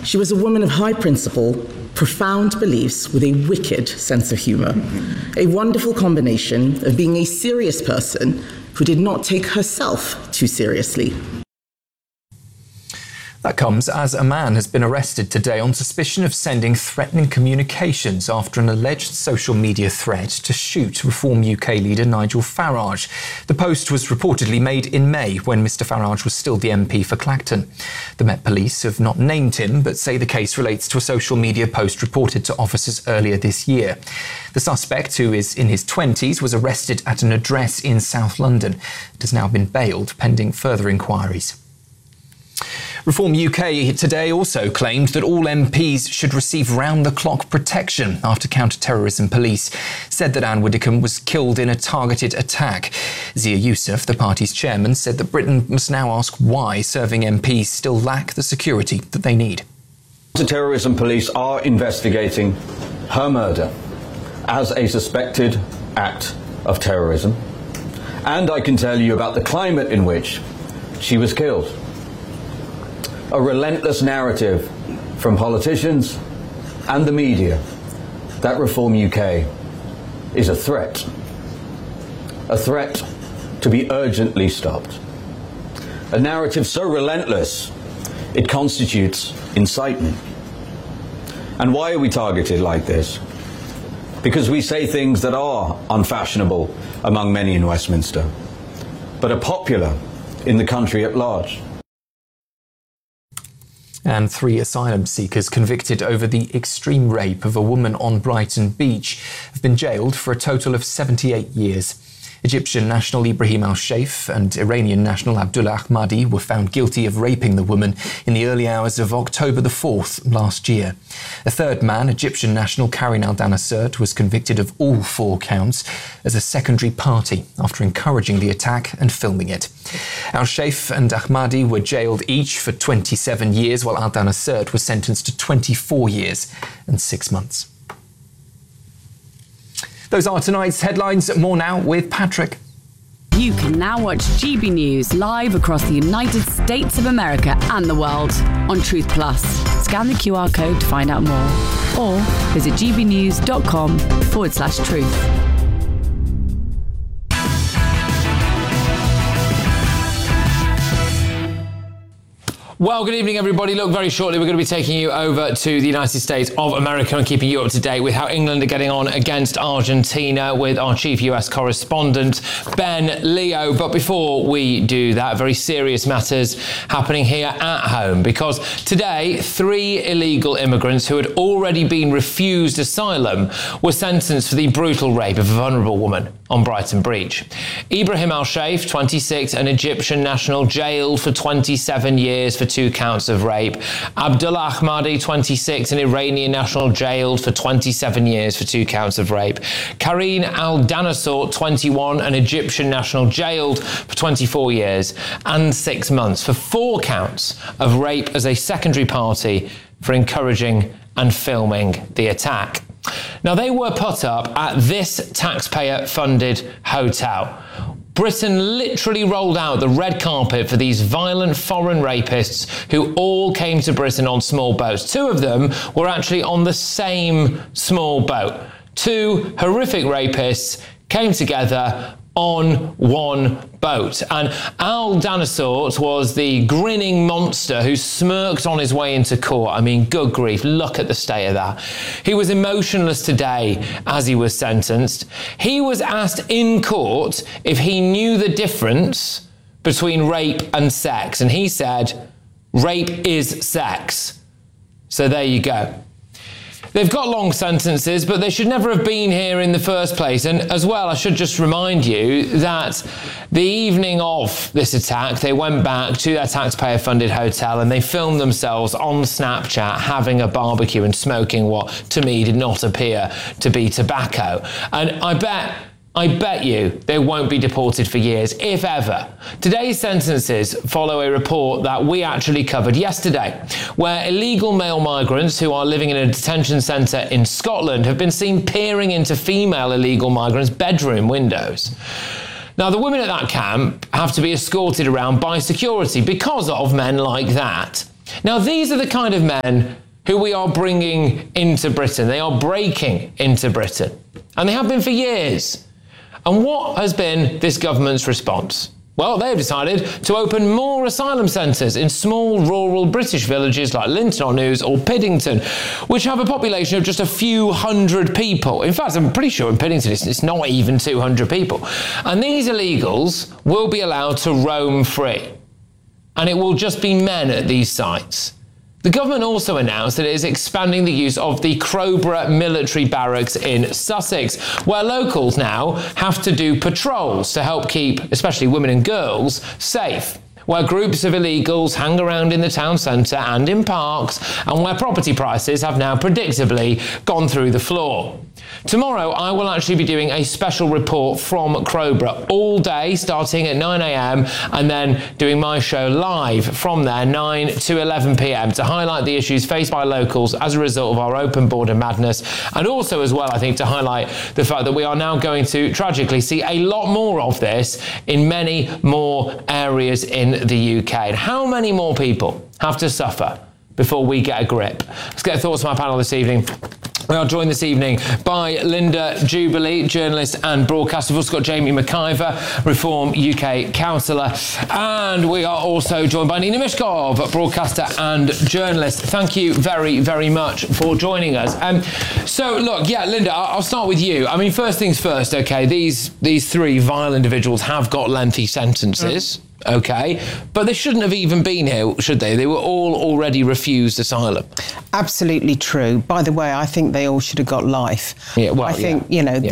She was a woman of high principle, profound beliefs with a wicked sense of humour. A wonderful combination of being a serious person who did not take herself too seriously. That comes as a man has been arrested today on suspicion of sending threatening communications after an alleged social media threat to shoot Reform UK leader Nigel Farage. The post was reportedly made in May when Mr Farage was still the MP for Clacton. The Met Police have not named him but say the case relates to a social media post reported to officers earlier this year. The suspect, who is in his 20s, was arrested at an address in South London and has now been bailed pending further inquiries. Reform UK today also claimed that all MPs should receive round-the-clock protection after counter-terrorism police said that Anne Widdecombe was killed in a targeted attack. Zia Youssef, the party's chairman, said that Britain must now ask why serving MPs still lack the security that they need. Counter-terrorism police are investigating her murder as a suspected act of terrorism, and I can tell you about the climate in which she was killed. A relentless narrative from politicians and the media that Reform UK is a threat to be urgently stopped. A narrative so relentless it constitutes incitement. And why are we targeted like this? Because we say things that are unfashionable among many in Westminster, but are popular in the country at large. And 3 asylum seekers convicted over the extreme rape of a woman on Brighton Beach have been jailed for a total of 78 years. Egyptian national Ibrahim al-Sheikh and Iranian national Abdullah Ahmadi were found guilty of raping the woman in the early hours of October the 4th last year. A third man, Egyptian national Karim Al-Danasert, was convicted of all 4 counts as a secondary party after encouraging the attack and filming it. Al-Sheikh and Ahmadi were jailed each for 27 years, while Al-Danasert was sentenced to 24 years and 6 months. Those are tonight's headlines. More now with Patrick. You can now watch GB News live across the United States of America and the world on Truth Plus. Scan the QR code to find out more or visit gbnews.com/truth. Well, good evening, everybody. Look, very shortly, we're going to be taking you over to the United States of America and keeping you up to date with how England are getting on against Argentina with our chief US correspondent, Ben Leo. But before we do that, very serious matters happening here at home, because today, 3 illegal immigrants who had already been refused asylum were sentenced for the brutal rape of a vulnerable woman on Brighton Beach. Ibrahim al-Sheikh, 26, an Egyptian national, jailed for 27 years for 2 counts of rape. Abdullah Ahmadi, 26, an Iranian national, jailed for 27 years for 2 counts of rape. Karim Al-Danasert, 21, an Egyptian national, jailed for 24 years and 6 months for 4 counts of rape as a secondary party for encouraging and filming the attack. Now, they were put up at this taxpayer-funded hotel. Britain literally rolled out the red carpet for these violent foreign rapists who all came to Britain on small boats. 2 of them were actually on the same small boat. 2 horrific rapists came together on one boat. And Al-Danasert was the grinning monster who smirked on his way into court. I mean, good grief, look at the state of that. He was emotionless today as he was sentenced. He was asked in court if he knew the difference between rape and sex. And he said, rape is sex. So there you go. They've got long sentences, but they should never have been here in the first place. And as well, I should just remind you that the evening of this attack, they went back to their taxpayer-funded hotel and they filmed themselves on Snapchat having a barbecue and smoking what, to me, did not appear to be tobacco. And I bet you they won't be deported for years, if ever. Today's sentences follow a report that we actually covered yesterday, where illegal male migrants who are living in a detention centre in Scotland have been seen peering into female illegal migrants' bedroom windows. Now, the women at that camp have to be escorted around by security because of men like that. Now, these are the kind of men who we are bringing into Britain. They are breaking into Britain. And they have been for years. And what has been this government's response? Well, they've decided to open more asylum centres in small rural British villages like Linton-on-Ouse or Piddington, which have a population of just a few hundred people. In fact, I'm pretty sure in Piddington it's not even 200 people. And these illegals will be allowed to roam free. And it will just be men at these sites. The government also announced that it is expanding the use of the Crowborough military barracks in Sussex, where locals now have to do patrols to help keep, especially women and girls, safe, where groups of illegals hang around in the town centre and in parks, and where property prices have now predictably gone through the floor. Tomorrow, I will actually be doing a special report from Crowborough all day, starting at 9 a.m, and then doing my show live from there, 9 to 11 p.m, to highlight the issues faced by locals as a result of our open border madness, and also as well, I think, to highlight the fact that we are now going to, tragically, see a lot more of this in many more areas in the UK. And how many more people have to suffer before we get a grip? Let's get thoughts from our panel this evening. We are joined this evening by Linda Jubilee, journalist and broadcaster. We've also got Jamie McIver, Reform UK councillor. And we are also joined by Nina Mishkov, broadcaster and journalist. Thank you very, very much for joining us. So, look, Linda, I'll start with you. I mean, first things first, OK, these three vile individuals have got lengthy sentences. OK, but they shouldn't have even been here, should they? They were all already refused asylum. Absolutely true. By the way, I think they all should have got life. Yeah, well, I think,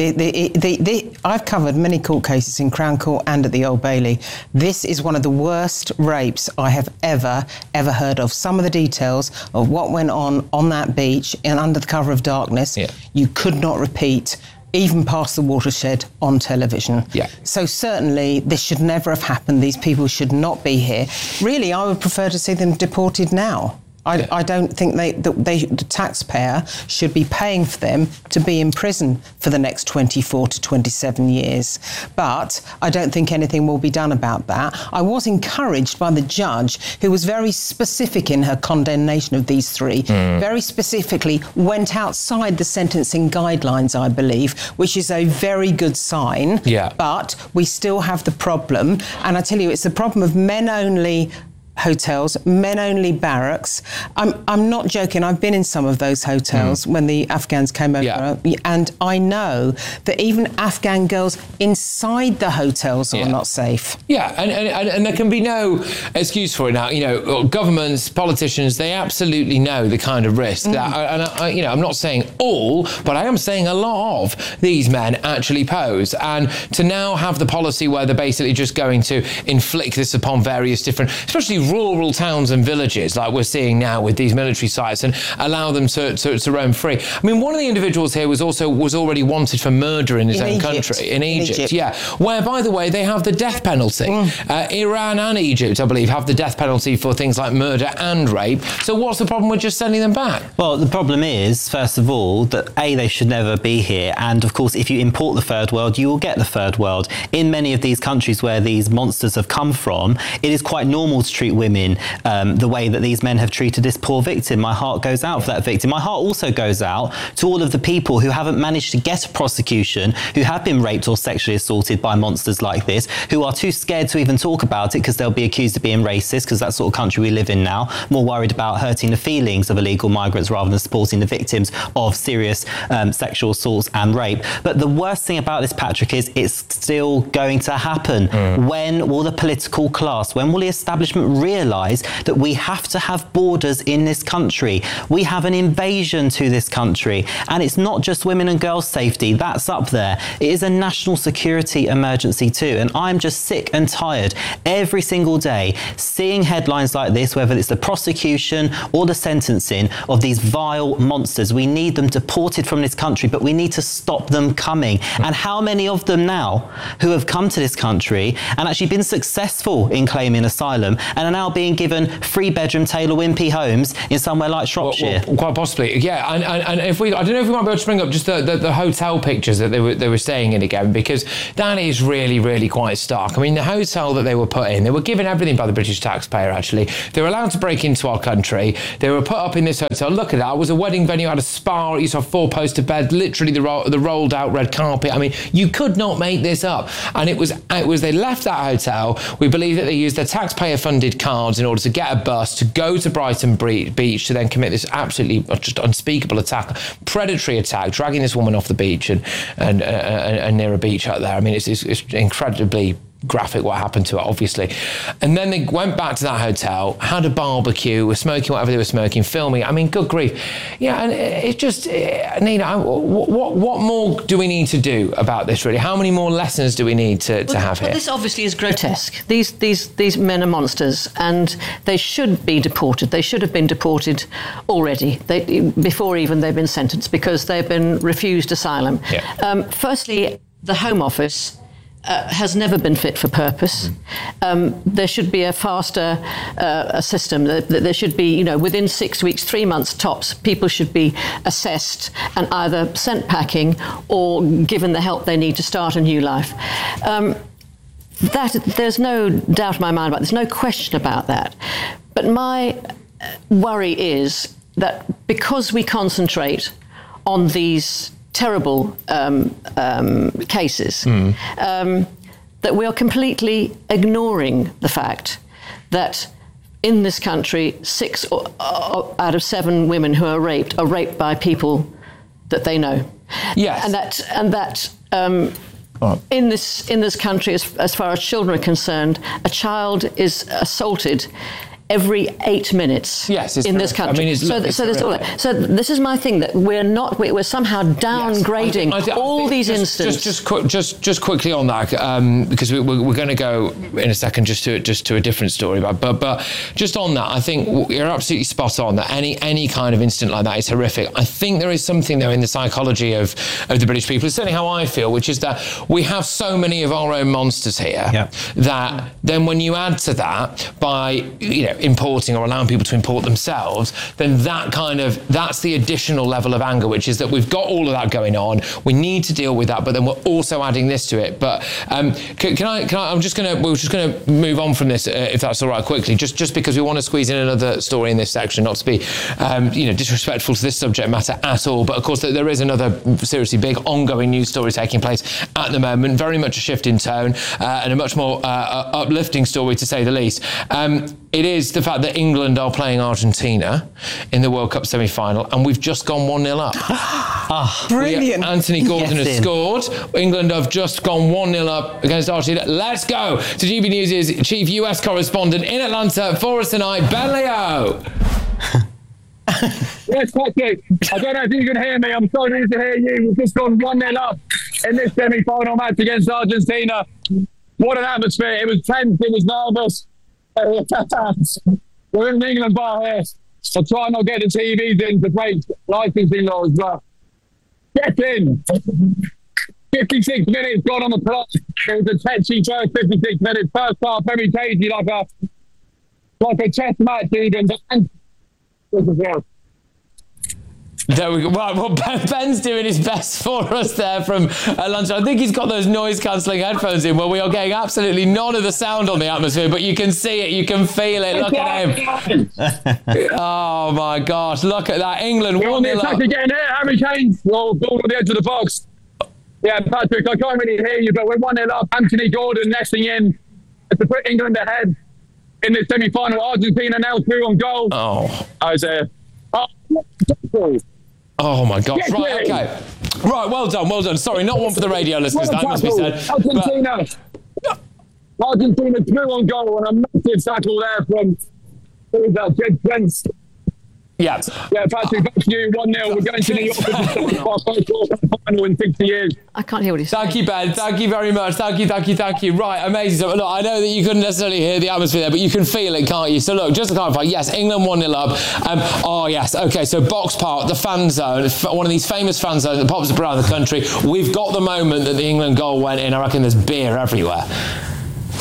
I've covered many court cases in Crown Court and at the Old Bailey. This is one of the worst rapes I have ever heard of. Some of the details of what went on that beach and under the cover of darkness, you could not repeat even past the watershed on television. Yeah. So certainly this should never have happened. These people should not be here. Really, I would prefer to see them deported now. I don't think the taxpayer should be paying for them to be in prison for the next 24 to 27 years. But I don't think anything will be done about that. I was encouraged by the judge, who was very specific in her condemnation of these three, very specifically went outside the sentencing guidelines, I believe, which is a very good sign. Yeah. But we still have the problem, and I tell you, it's the problem of men-only hotels, men-only barracks. I'm not joking. I've been in some of those hotels when the Afghans came over, and I know that even Afghan girls inside the hotels are not safe. Yeah, and there can be no excuse for it now. You know, governments, politicians, they absolutely know the kind of risk that, I'm not saying all, but I am saying a lot of these men actually pose. And to now have the policy where they're basically just going to inflict this upon various different, especially rural towns and villages like we're seeing now with these military sites, and allow them to roam free. I mean, one of the individuals here was already wanted for murder in his own country, in Egypt. Yeah, where, by the way, they have the death penalty. Iran and Egypt, I believe, have the death penalty for things like murder and rape. So what's the problem with just sending them back? Well, the problem is, first of all, that they should never be here. And of course, if you import the third world, you will get the third world. In many of these countries where these monsters have come from, it is quite normal to treat women the way that these men have treated this poor victim. My heart goes out for that victim. My heart also goes out to all of the people who haven't managed to get a prosecution, who have been raped or sexually assaulted by monsters like this, who are too scared to even talk about it because they'll be accused of being racist, because that's the sort of country we live in now, more worried about hurting the feelings of illegal migrants rather than supporting the victims of serious sexual assaults and rape. But the worst thing about this, Patrick, is it's still going to happen. When will the political class, when will the establishment realise that we have to have borders in this country? We have an invasion to this country, and it's not just women and girls' safety, that's up there. It is a national security emergency too, and I'm just sick and tired every single day seeing headlines like this, whether it's the prosecution or the sentencing of these vile monsters. We need them deported from this country, but we need to stop them coming. And how many of them now who have come to this country and actually been successful in claiming asylum and are now being given 3-bedroom Taylor Wimpey homes in somewhere like Shropshire. Well, quite possibly, yeah. And if I don't know if we might be able to bring up just the hotel pictures that they were staying in again, because that is really, really quite stark. I mean, the hotel that they were put in, they were given everything by the British taxpayer, actually. They were allowed to break into our country. They were put up in this hotel. Look at that. It was a wedding venue, had a spa, it used to have 4-poster bed, literally the rolled out red carpet. I mean, you could not make this up. And it was they left that hotel. We believe that they used their taxpayer funded cards in order to get a bus to go to Brighton Beach to then commit this absolutely just unspeakable attack, predatory attack, dragging this woman off the beach and near a beach out there. I mean, it's incredibly graphic what happened to her, obviously. And then they went back to that hotel, had a barbecue, were smoking whatever they were smoking, filming. I mean, good grief. Yeah, and it's just, Nina, what more do we need to do about this, really? How many more lessons do we need to have here? Well, this obviously is grotesque. These men are monsters, and they should be deported. They should have been deported already, before even they've been sentenced, because they've been refused asylum. Yeah. Firstly, the Home Office has never been fit for purpose. There should be a faster system. There should be, within 6 weeks, 3 months tops, people should be assessed and either sent packing or given the help they need to start a new life. There's no doubt in my mind about it. There's no question about that. But my worry is that because we concentrate on these terrible cases, that we are completely ignoring the fact that in this country, 6 out of 7 women who are raped by people that they know. Yes, and that in this country, as far as children are concerned, a child is assaulted every 8 minutes in this country. I mean, so this is my thing, that we're somehow downgrading all these instances. Just quickly on that, because we're going to go in a second just to a different story, but just on that, I think you're absolutely spot on that any kind of incident like that is horrific. I think there is something though in the psychology of the British people. It's certainly how I feel, which is that we have so many of our own monsters here that then when you add to that by importing or allowing people to import themselves, then that's the additional level of anger, which is that we've got all of that going on. We need to deal with that, but then we're also adding this to it. But we're just going to move on from this, if that's all right, quickly, just because we want to squeeze in another story in this section, not to be disrespectful to this subject matter at all. But of course, there is another seriously big ongoing news story taking place at the moment, very much a shift in tone and a much more uplifting story, to say the least. It is the fact that England are playing Argentina in the World Cup semi-final, and we've just gone 1-0 up. Brilliant. Anthony Gordon has scored. England have just gone 1-0 up against Argentina. Let's go to GB News' chief US correspondent in Atlanta for us tonight, Ben Leo. Yes, Patrick. I don't know if you can hear me. I'm so pleased to hear you. We've just gone 1-0 up in this semi-final match against Argentina. What an atmosphere. It was tense. It was nervous. We're in an England bar here. I'll try not get the TVs in to break licensing laws, but get in. 56 minutes gone on the clock. It was a touchy first 56 minutes. First half, very cagey, like a chess match even. There we go. Right, well, Ben's doing his best for us there from lunch. I think he's got those noise-cancelling headphones in where we are getting absolutely none of the sound on the atmosphere, but you can see it, you can feel it. Look at him. Oh, my gosh. Look at that. England 1-0 up. We're on the attack again here. Harry Kane. Ball on the edge of the box. Yeah, Patrick, I can't really hear you, but we're 1-0 up. Anthony Gordon nesting in to put England ahead in this semi-final. Argentina now through on goal. Oh. Isaiah. Oh my gosh! Right, okay. Right, well done. Sorry, not one for the radio listeners. That must be said. Argentina through on goal and a massive tackle there from Jed Prince. Yeah, Patrick, back to you. 1-0. We're going to New York for the final in 60 years. I can't hear what he's saying. Thank you, Ben. Thank you very much. Thank you. Right, amazing. So, look, I know that you couldn't necessarily hear the atmosphere there, but you can feel it, can't you? So, look, just to clarify, yes, England 1-0 up. Oh, yes. Okay, so Box Park, the fan zone, one of these famous fan zones that pops up around the country. We've got the moment that the England goal went in. I reckon there's beer everywhere.